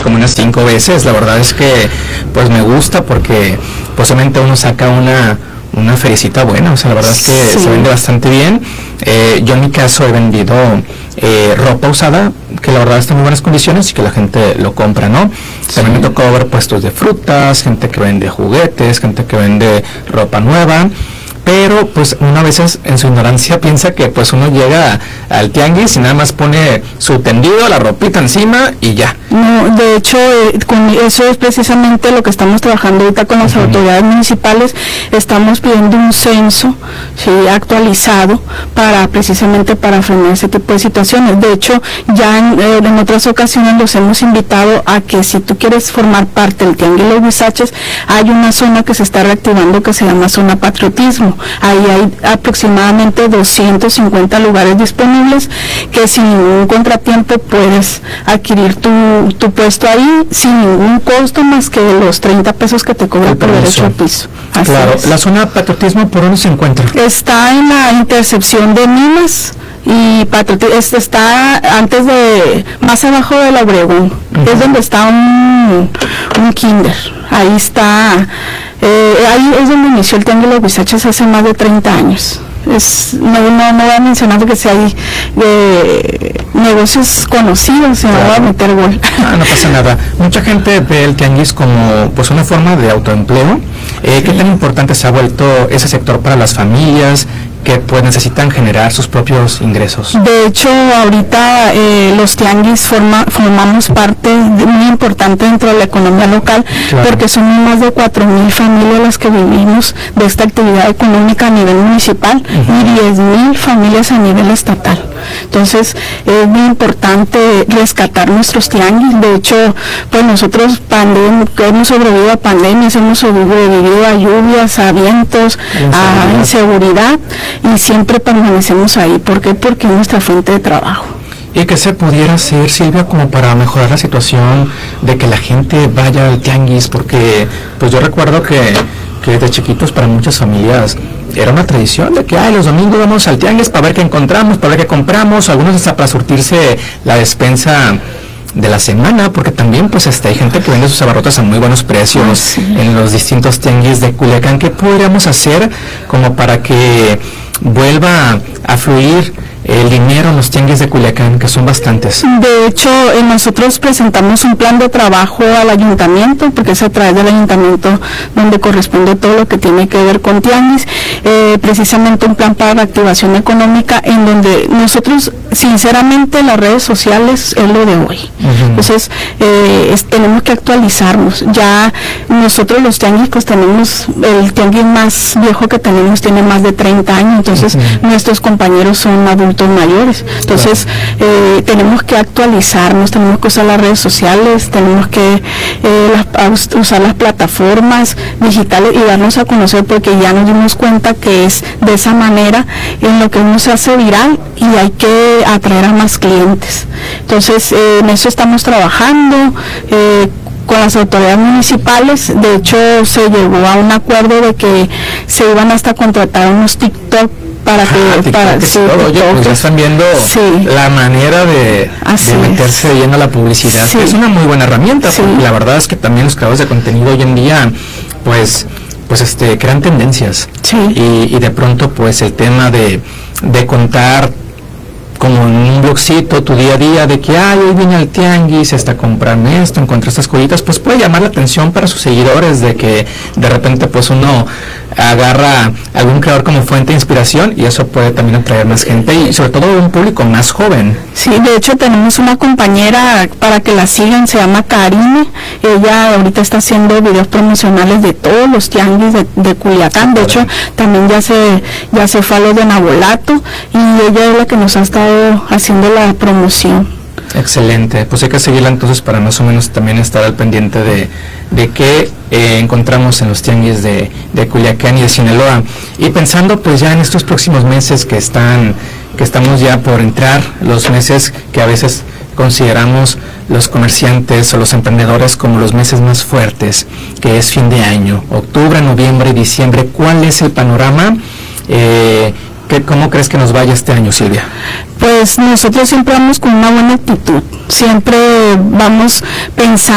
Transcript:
como unas 5 veces. La verdad es que pues me gusta porque posiblemente uno saca una feriecita buena, o sea, la verdad es que se vende bastante bien. Yo en mi caso he vendido ropa usada, que la verdad está en muy buenas condiciones y que la gente lo compra, ¿no? También me tocó ver puestos de frutas, gente que vende juguetes, gente que vende ropa nueva. Pero pues uno a veces en su ignorancia piensa que pues uno llega al tianguis y nada más pone su tendido, la ropita encima y ya. No, de hecho, con eso es precisamente lo que estamos trabajando ahorita con las autoridades municipales. Estamos pidiendo un censo, ¿sí?, actualizado precisamente para frenar ese tipo de situaciones. De hecho, ya en otras ocasiones los hemos invitado a que si tú quieres formar parte del Tianguis Los Huizaches, hay una zona que se está reactivando que se llama Zona Patriotismo. Ahí hay aproximadamente 250 lugares disponibles que sin ningún contratiempo puedes adquirir tu puesto ahí sin ningún costo más que los 30 pesos que te cobra por derecho al piso. Así claro, es. La zona Patriotismo, ¿por dónde se encuentra? Está en la intercepción de Minas y Patriotismo, está más abajo de la Obregón, es donde está un kinder. Ahí está, ahí es donde inició el Tianguis Los Huizaches hace más de 30 años. No voy a mencionar que si hay negocios conocidos, se me va a meter gol. No pasa nada. Mucha gente ve el tianguis como pues una forma de autoempleo. ¿Qué tan importante se ha vuelto ese sector para las familias que pues necesitan generar sus propios ingresos? De hecho, ahorita los tianguis formamos parte muy importante dentro de la economía local, claro, porque somos más de 4,000 familias las que vivimos de esta actividad económica a nivel municipal y 10,000 familias a nivel estatal. Entonces, es muy importante rescatar nuestros tianguis. De hecho, pues nosotros hemos sobrevivido a pandemias, hemos sobrevivido a lluvias, a vientos, a inseguridad, y siempre permanecemos ahí. ¿Por qué? Porque es nuestra fuente de trabajo. ¿Y qué se pudiera hacer, Silvia, como para mejorar la situación de que la gente vaya al tianguis? Porque pues yo recuerdo que desde chiquitos para muchas familias era una tradición de que los domingos vamos al tianguis para ver qué encontramos, para ver qué compramos, algunos hasta para surtirse la despensa de la semana, porque también pues hay gente que vende sus abarrotes a muy buenos precios en los distintos tianguis de Culiacán. ¿Qué podríamos hacer como para que vuelva a fluir el dinero en los tianguis de Culiacán, que son bastantes? De hecho, nosotros presentamos un plan de trabajo al ayuntamiento, porque es a través del ayuntamiento donde corresponde todo lo que tiene que ver con tianguis, precisamente un plan para la activación económica, en donde nosotros, sinceramente, las redes sociales es lo de hoy. Entonces, tenemos que actualizarnos. Ya nosotros los tianguis, pues tenemos, el tianguis más viejo que tenemos tiene más de 30 años, entonces nuestros compañeros son adultos mayores. Entonces, tenemos que actualizarnos, tenemos que usar las redes sociales, tenemos que usar las plataformas digitales y darnos a conocer, porque ya nos dimos cuenta que es de esa manera en lo que uno se hace viral y hay que atraer a más clientes. Entonces, en eso estamos trabajando con las autoridades municipales. De hecho, se llegó a un acuerdo de que se iban hasta contratar unos TikTok para oye, pues ya están viendo la manera de meterse de lleno a la publicidad. Es una muy buena herramienta, porque la verdad es que también los creadores de contenido hoy en día pues crean tendencias y de pronto pues el tema de contar como en un blogcito tu día a día de que hoy vine al tianguis hasta comprarme esto, encontré estas cositas, pues puede llamar la atención para sus seguidores, de que de repente pues uno agarra algún creador como fuente de inspiración y eso puede también atraer más gente y sobre todo un público más joven. Sí, de hecho tenemos una compañera para que la sigan, se llama Karine. Ella ahorita está haciendo videos promocionales de todos los tianguis de Culiacán. De hecho también ya se fue a lo de Nabolato y ella es la que nos ha estado haciendo la promoción. Excelente, pues hay que seguirla entonces para más o menos también estar al pendiente de qué encontramos en los tianguis de Culiacán y de Sinaloa. Y pensando pues ya en estos próximos meses que estamos ya por entrar, los meses que a veces consideramos los comerciantes o los emprendedores como los meses más fuertes, que es fin de año, octubre, noviembre y diciembre. ¿Cuál es el panorama? ¿Cómo crees que nos vaya este año, Silvia? Pues nosotros siempre vamos con una buena actitud, siempre vamos pensando